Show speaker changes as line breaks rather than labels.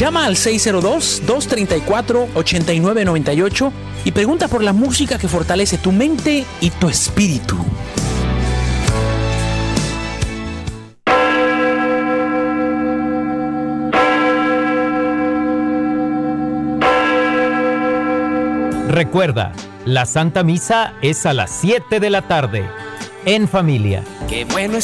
Llama al 602-234-8998 y pregunta por la música que fortalece tu mente y tu espíritu.
Recuerda, la Santa Misa es a las 7 de la tarde, en familia.
Qué bueno